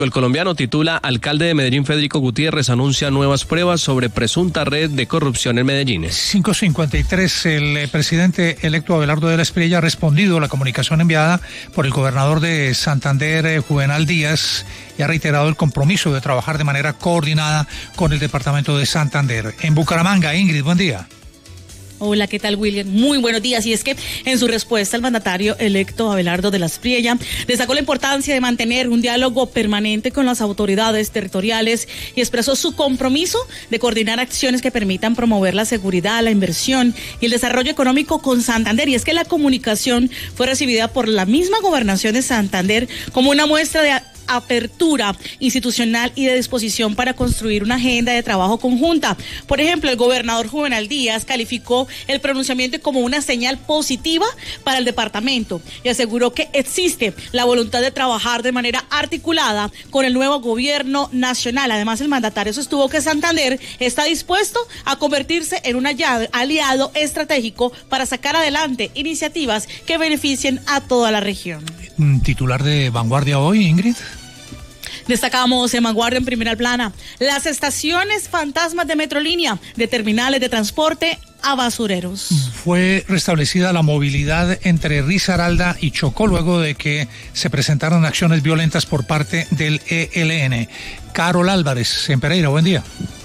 El colombiano titula: Alcalde de Medellín Federico Gutiérrez anuncia nuevas pruebas sobre presunta red de corrupción en Medellín. 5:53, el presidente electo Abelardo de la Espriella ha respondido a la comunicación enviada por el gobernador de Santander, Juvenal Díaz, y ha reiterado el compromiso de trabajar de manera coordinada con el departamento de Santander. En Bucaramanga, Ingrid, buen día. Hola, ¿qué tal, William? Muy buenos días. Y es que en su respuesta el mandatario electo Abelardo de la Espriella destacó la importancia de mantener un diálogo permanente con las autoridades territoriales y expresó su compromiso de coordinar acciones que permitan promover la seguridad, la inversión y el desarrollo económico con Santander. Y es que la comunicación fue recibida por la misma gobernación de Santander como una muestra de apertura institucional y de disposición para construir una agenda de trabajo conjunta. Por ejemplo, el gobernador Juvenal Díaz calificó el pronunciamiento como una señal positiva para el departamento y aseguró que existe la voluntad de trabajar de manera articulada con el nuevo gobierno nacional. Además, el mandatario sostuvo que Santander está dispuesto a convertirse en un aliado estratégico para sacar adelante iniciativas que beneficien a toda la región. Titular de Vanguardia hoy, Ingrid. Destacamos en Vanguardia en primera plana las estaciones fantasmas de Metrolínea, de terminales de transporte a basureros. Fue restablecida la movilidad entre Risaralda y Chocó luego de que se presentaron acciones violentas por parte del ELN. Carol Álvarez, en Pereira, buen día.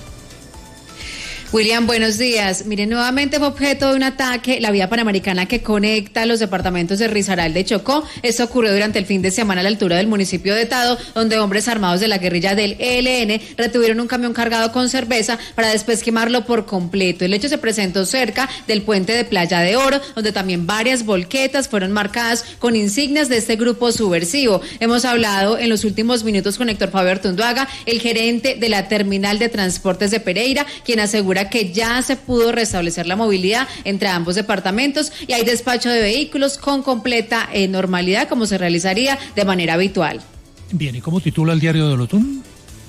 William, buenos días. Miren, nuevamente fue objeto de un ataque la vía panamericana que conecta los departamentos de Risaralda y Chocó. Esto ocurrió durante el fin de semana a la altura del municipio de Tado, donde hombres armados de la guerrilla del ELN retuvieron un camión cargado con cerveza para después quemarlo por completo. El hecho se presentó cerca del puente de Playa de Oro, donde también varias volquetas fueron marcadas con insignias de este grupo subversivo. Hemos hablado en los últimos minutos con Héctor Fabio Artunduaga, el gerente de la terminal de transportes de Pereira, quien asegura que ya se pudo restablecer la movilidad entre ambos departamentos y hay despacho de vehículos con completa normalidad, como se realizaría de manera habitual. Bien, ¿y cómo titula el diario de Lotún?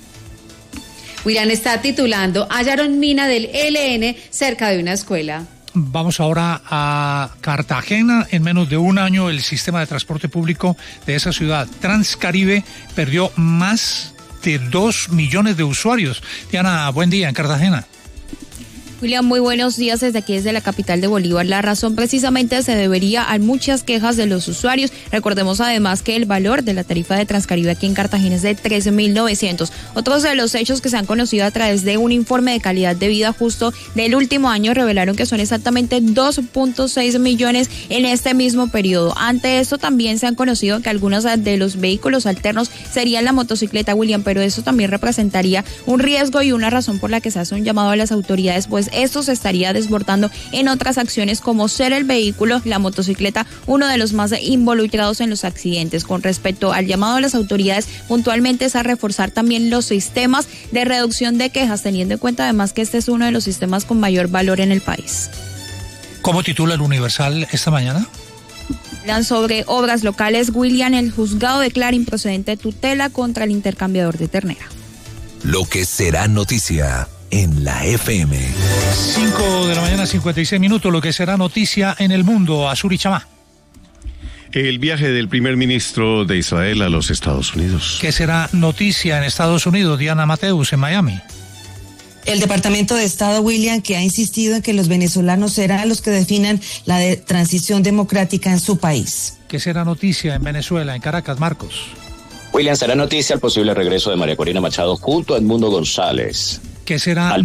William está titulando: hallaron mina del ELN cerca de una escuela. Vamos ahora a Cartagena. En menos de un año el sistema de transporte público de esa ciudad, Transcaribe, perdió más de 2 millones de usuarios. Diana, buen día en Cartagena. William, muy buenos días desde aquí, desde la capital de Bolívar. La razón precisamente se debería a muchas quejas de los usuarios. Recordemos además que el valor de la tarifa de Transcaribe aquí en Cartagena es de 13.900. Otros de los hechos que se han conocido a través de un informe de calidad de vida justo del último año revelaron que son exactamente 2.6 millones en este mismo periodo. Ante esto también se han conocido que algunos de los vehículos alternos serían la motocicleta, William, pero eso también representaría un riesgo y una razón por la que se hace un llamado a las autoridades, pues esto se estaría desbordando en otras acciones como ser el vehículo, la motocicleta, uno de los más involucrados en los accidentes. Con respecto al llamado a las autoridades, puntualmente es a reforzar también los sistemas de reducción de quejas, teniendo en cuenta además que este es uno de los sistemas con mayor valor en el país. ¿Cómo titula el Universal esta mañana? Sobre obras locales, William, el juzgado declara improcedente tutela contra el intercambiador de ternera. Lo que será noticia en la FM. 5 de la mañana, 56 minutos, lo que será noticia en el mundo. Azuri Chamá. El viaje del primer ministro de Israel a los Estados Unidos. ¿Qué será noticia en Estados Unidos? Diana Mateus, en Miami. El Departamento de Estado, William, que ha insistido en que los venezolanos serán los que definan la transición democrática en su país. ¿Qué será noticia en Venezuela, en Caracas, Marcos? William, será noticia el posible regreso de María Corina Machado junto a Edmundo González. ¿Qué será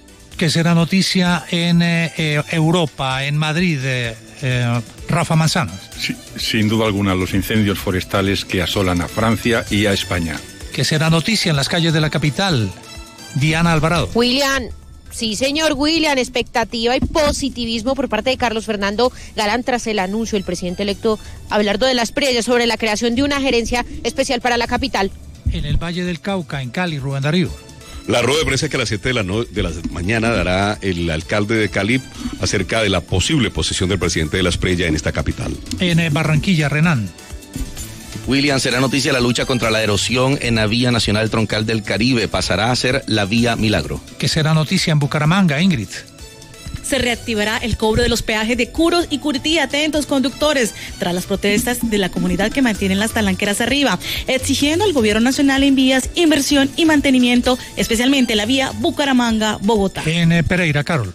noticia en Europa, en Madrid, Rafa Manzano? Sí, sin duda alguna, los incendios forestales que asolan a Francia y a España. ¿Qué será noticia en las calles de la capital? Diana Alvarado. William. Sí, señor William, expectativa y positivismo por parte de Carlos Fernando Galán tras el anuncio del presidente electo Abelardo de la Espriella sobre la creación de una gerencia especial para la capital. En el Valle del Cauca, en Cali, Rubén Darío. La rueda de prensa que a las 7 de la mañana dará el alcalde de Cali acerca de la posible posesión del presidente de la Espriella en esta capital. En Barranquilla, Renan. William, será noticia la lucha contra la erosión en la Vía Nacional Troncal del Caribe. Pasará a ser la Vía Milagro. ¿Qué será noticia en Bucaramanga, Ingrid? se reactivará el cobro de los peajes de Curos y Curití. Atentos conductores, tras las protestas de la comunidad que mantienen las talanqueras arriba, exigiendo al gobierno nacional en vías, inversión y mantenimiento, especialmente la vía Bucaramanga-Bogotá. En Pereira, Carol.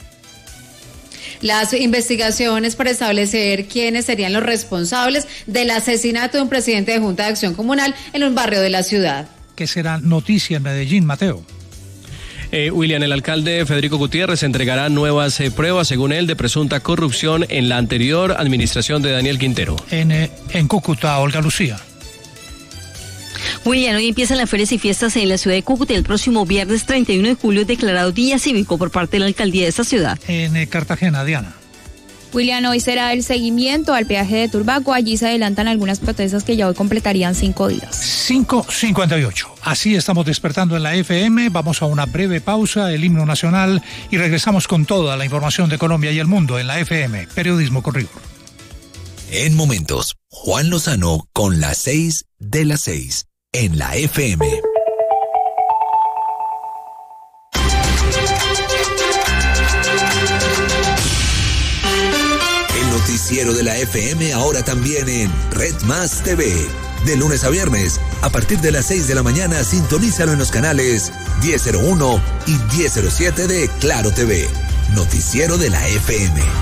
Las investigaciones para establecer quiénes serían los responsables del asesinato de un presidente de Junta de Acción Comunal en un barrio de la ciudad. ¿Qué será noticia en Medellín, Mateo? William, el alcalde Federico Gutiérrez entregará nuevas pruebas, según él, de presunta corrupción en la anterior administración de Daniel Quintero. En Cúcuta, Olga Lucía. William, hoy empiezan las ferias y fiestas en la ciudad de Cúcuta. El próximo viernes 31 de julio es declarado día cívico por parte de la alcaldía de esta ciudad. En Cartagena, Diana. William, hoy será el seguimiento al peaje de Turbaco. Allí se adelantan algunas protestas que ya hoy completarían 5 días. 5:58. Así estamos despertando en la FM. Vamos a una breve pausa, el himno nacional, y regresamos con toda la información de Colombia y el mundo en la FM. Periodismo con rigor. En momentos, Juan Lozano con las 6 de las 6 en la FM. El noticiero de la FM ahora también en Red Más TV. De lunes a viernes, a partir de las 6 de la mañana, sintonízalo en los canales 1001 y 1007 de Claro TV. Noticiero de la FM.